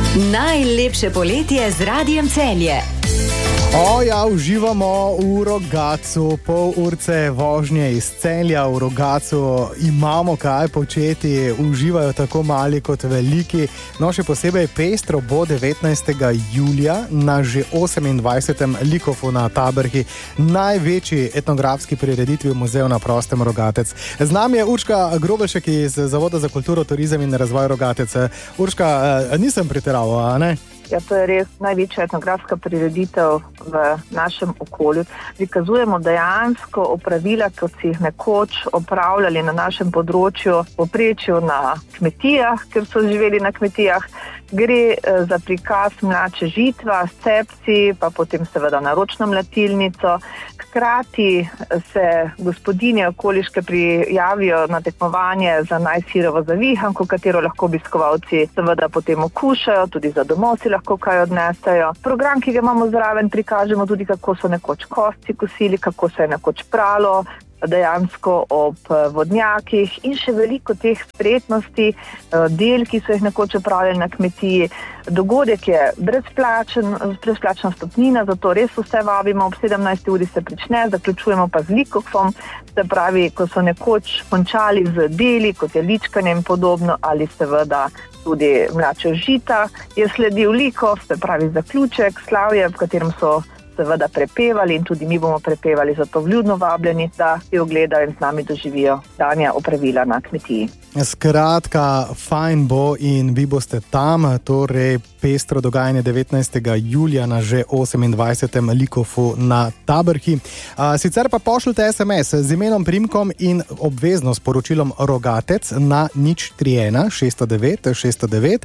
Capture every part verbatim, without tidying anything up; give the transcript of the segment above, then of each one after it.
Najlepše poletje z Radijem Celje. O ja, uživamo v Rogatcu, pol urce vožnje iz Celja v Rogatcu, imamo kaj početi, uživajo tako mali kot veliki. No, še posebej pestro bo devetnajstega julija na že osemindvajsetem Likofu na Taberhi, največji etnografski prireditvi v muzeju na prostem Rogatec. Z nami je Urška Grobelšek iz Zavoda za kulturo, turizem in razvoj Rogatec. Urška, nisem pretiraval, a ne? Ja, to je res največja etnografska prireditev v našem okolju. Prikazujemo dejansko opravila, kot si jih nekoč opravljali na našem področju, v povprečju na kmetijah, ker so živeli na kmetijah. Gre za prikaz mlače žitva, s cepci, pa potem seveda na ročno mlatilnico. Hkrati se gospodinje okoliške prijavijo na tekmovanje za najsirovo zavihanko, katero lahko obiskovalci seveda potem okušajo, tudi za domov si lahko kaj odnesejo. Program, ki ga imamo zraven, prikažemo tudi, kako so nekoč kosti kosili, kako se je nekoč pralo, dejansko ob vodnjakih in še veliko teh spretnosti, del, ki so jih nekoč opravljali na kmetiji. Dogodek je brezplačen, brezplačna stopnina, zato res vse vabimo, ob sedemnajsti uri se prične, zaključujemo pa z likofom, se pravi, ko so nekoč končali z deli, kot je ličkanje in podobno, ali seveda tudi mlače žita, je sledil likof, se pravi zaključek, slavje, v katerem so seveda prepevali in tudi mi bomo prepevali, zato vljudno vabljeni, da si ogledajo in z nami doživijo danja opravila na kmetiji. Skratka, fajn bo in vi boste tam, torej pestro dogajanje devetnajstega julija na že osemindvajsetem Likofu na Taberhi. Sicer pa pošljite es em es z imenom, primkom in obvezno sporočilom Rogatec na nič tri ena šeststo devet šeststo devet.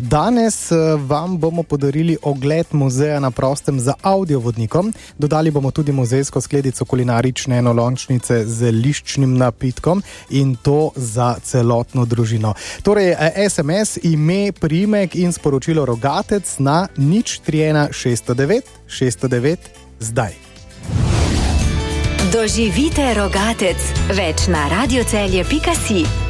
Danes vam bomo podarili ogled muzeja na prostem za audiovodnikom. Dodali bomo tudi muzejsko skledico kulinarične enolončnice z liščnim napitkom in to za celotno družino. Torej, es em es, ime, priimek in sporočilo Rogatec na nič tri ena šeststo devet šeststo devet zdaj. Doživite Rogatec. Več na radiocelje pika si.